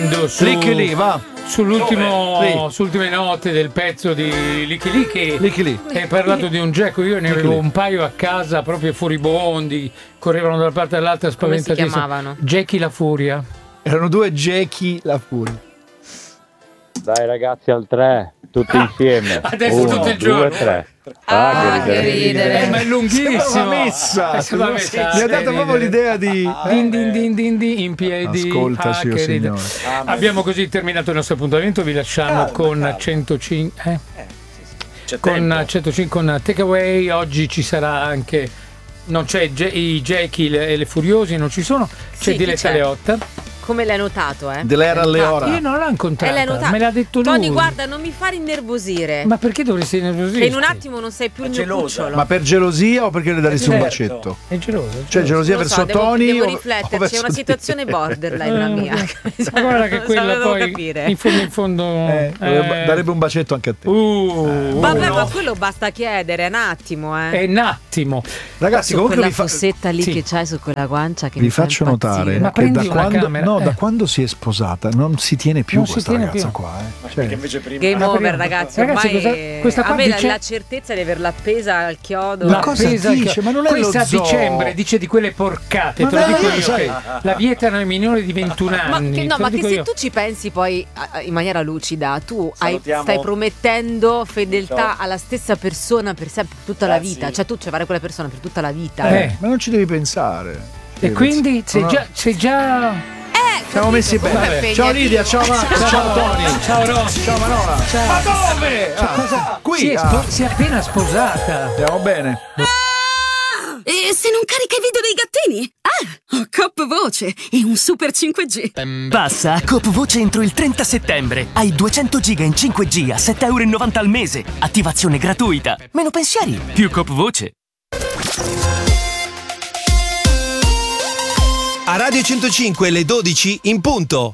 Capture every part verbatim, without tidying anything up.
Su, Licky Lee, va. Sull'ultimo, sull'ultime note del pezzo di Licky Lee che Licky Lee. hai parlato di un Jack, io ne Licky avevo Lee. un paio a casa proprio furibondi, correvano da una parte all'altra Come si spaventatissimi. chiamavano? Jackie la Furia. Erano due Jackie la Furia. Dai ragazzi al tre, tutti insieme. Adesso Uno, tutto il giorno. due, tre. Ah, che ridere. Eh, ma è lunghissimo. Sembrava messa. Eh, sembrava messa. Mi ha dato proprio l'idea di Din din din din din in piedi. Ascoltaci, Ah, oh che ridere. signore. Abbiamo così terminato il nostro appuntamento, vi lasciamo Calma, con calma. centocinque eh? C'è con tempo. centocinque con Takeaway. Oggi ci sarà anche, non c'è J- i Jackie le- e le Furiosi, non ci sono, c'è Sì, chi Diletta c'è? Leotta. Come l'hai notato, eh? Dell'era L'hai notato. Leora. Io non l'ho E incontrata, l'hai notato. me l'ha detto lui. Tony, guarda, non mi far innervosire. Ma perché dovresti nervosirti? Che in un attimo non sei più È il mio gelosa. cucciolo. Ma per gelosia o perché le daresti un Certo. bacetto? È geloso. è Cioè geloso. gelosia Non lo verso so, devo, Tony devo o- o rifletterci, è verso una te? situazione borderline la mia. Ma guarda che Non quella sapevo poi capire. in fondo in fondo Eh, eh, darebbe un bacetto anche a te. uh, Vabbè, uh, ma quello basta chiedere, un attimo, eh. è un attimo. Ragazzi, Su comunque quella vi, fa- fossetta lì Sì. che c'hai su quella guancia che vi mi fa faccio impazzire. notare Ma che prendi da una quando, camera, no, eh. da quando si è sposata non si tiene più Non si questa tiene ragazza più. qua. Eh. Cioè, Perché invece prima Game Ah, over, prima- ragazzi, ragazzi, ormai questa- questa qua a me la- dice- la certezza di averla appesa al chiodo. Ma eh. cosa Appesa dice? che- Ma non è questa lo a zoo. dicembre dice di quelle porcate, Ma te lo dai, dico io, sai- che la vietano ai minori di ventuno Ma anni. che, no, te ma lo che dico se io. tu ci pensi poi a- in maniera lucida, tu hai- Salutiamo. stai promettendo fedeltà Ciao. alla stessa persona per sempre, per tutta la Grazie. vita. Cioè tu ci fare quella persona per tutta la vita. Eh. ma non ci devi pensare. E quindi sei No, no. già, sei già... Eh, Siamo messi bene. Vabbè. Ciao Lidia, ciao Max, ciao Tony. Ciao Rossi. Ciao Manola. Ma dove? Ah, Cosa? qui. Si è, ah. spo- si è appena sposata. Stiamo bene. E se non carica i video dei gattini? Ah, ho Coop Voce e un Super cinque G. Passa a Coop Voce entro il trenta settembre. Hai duecento giga in cinque G a sette virgola novanta euro al mese. Attivazione gratuita. Meno pensieri, più Coop Voce. A Radio centocinque le dodici in punto.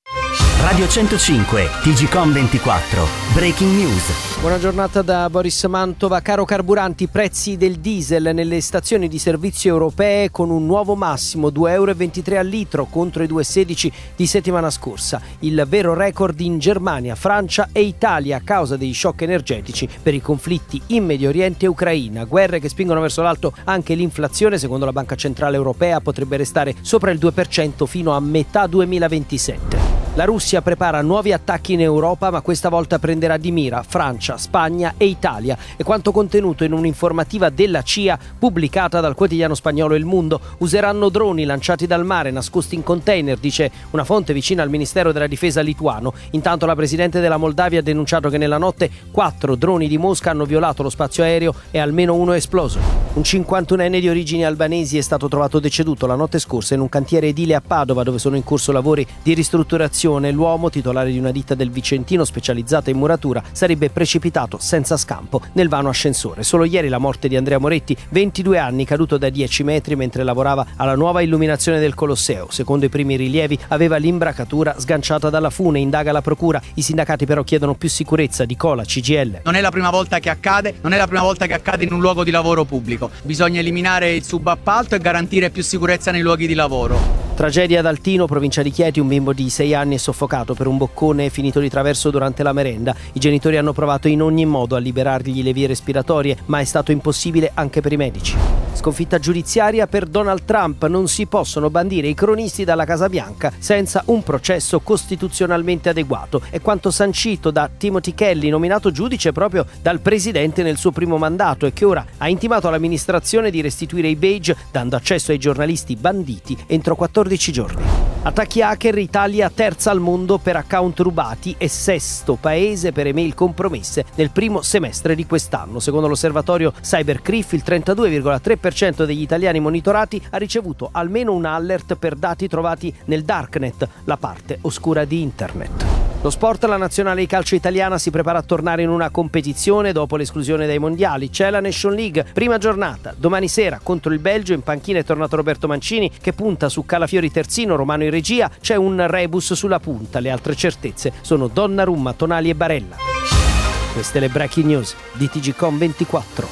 Radio centocinque, T G Com ventiquattro, Breaking News. Buona giornata da Boris Mantova. Caro carburanti, prezzi del diesel nelle stazioni di servizio europee con un nuovo massimo due virgola ventitré euro al litro contro i due virgola sedici di settimana scorsa. Il vero record in Germania, Francia e Italia a causa dei shock energetici per i conflitti in Medio Oriente e Ucraina. Guerre che spingono verso l'alto anche l'inflazione. Secondo la Banca Centrale Europea potrebbe restare sopra il due per cento fino a metà duemilaventisette. La Russia prepara nuovi attacchi in Europa, ma questa volta prenderà di mira Francia, Spagna e Italia. È quanto contenuto in un'informativa della C I A pubblicata dal quotidiano spagnolo Il Mundo. Useranno droni lanciati dal mare nascosti in container, dice una fonte vicina al Ministero della Difesa lituano. Intanto la presidente della Moldavia ha denunciato che nella notte quattro droni di Mosca hanno violato lo spazio aereo e almeno uno è esploso. Un cinquantunenne di origini albanesi è stato trovato deceduto la notte scorsa in un cantiere edile a Padova dove sono in corso lavori di ristrutturazione. L'uomo, titolare di una ditta del Vicentino specializzata in muratura, sarebbe precipitato senza scampo nel vano ascensore. Solo ieri la morte di Andrea Moretti, ventidue anni, caduto da dieci metri mentre lavorava alla nuova illuminazione del Colosseo. Secondo i primi rilievi aveva l'imbracatura sganciata dalla fune, indaga la procura. I sindacati però chiedono più sicurezza di Cola, C G I L. Non è la prima volta che accade, non è la prima volta che accade in un luogo di lavoro pubblico. Bisogna eliminare il subappalto e garantire più sicurezza nei luoghi di lavoro. Tragedia ad Altino, provincia di Chieti, un bimbo di sei anni è soffocato per un boccone finito di traverso durante la merenda. I genitori hanno provato in ogni modo a liberargli le vie respiratorie, ma è stato impossibile anche per i medici. Sconfitta giudiziaria per Donald Trump. Non si possono bandire i cronisti dalla Casa Bianca senza un processo costituzionalmente adeguato. È quanto sancito da Timothy Kelly, nominato giudice proprio dal presidente nel suo primo mandato e che ora ha intimato all'amministrazione di restituire i badge dando accesso ai giornalisti banditi entro quattordici giorni. Attacchi hacker, Italia terza al mondo per account rubati e sesto paese per email compromesse nel primo semestre di quest'anno. Secondo l'osservatorio CyberCriff, il trentadue virgola tre per cento degli italiani monitorati ha ricevuto almeno un alert per dati trovati nel darknet, la parte oscura di internet. Lo sport, la nazionale di calcio italiana si prepara a tornare in una competizione dopo l'esclusione dai mondiali. C'è la Nation League, prima giornata, domani sera contro il Belgio. In panchina è tornato Roberto Mancini che punta su Calafiori terzino, Romano in regia. C'è un rebus sulla punta, le altre certezze sono Donnarumma, Tonali e Barella. Queste le breaking news di T G Com ventiquattro.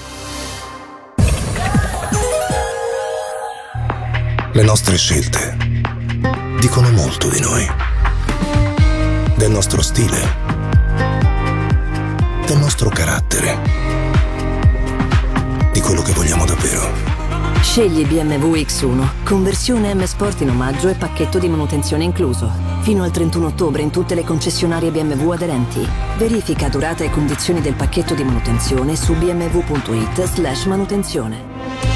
Le nostre scelte dicono molto di noi. del nostro stile, del nostro carattere, di quello che vogliamo davvero. Scegli B M W X uno, conversione M Sport in omaggio e pacchetto di manutenzione incluso. Fino al trentuno ottobre in tutte le concessionarie B M W aderenti. Verifica durata e condizioni del pacchetto di manutenzione su bmw punto it slash manutenzione.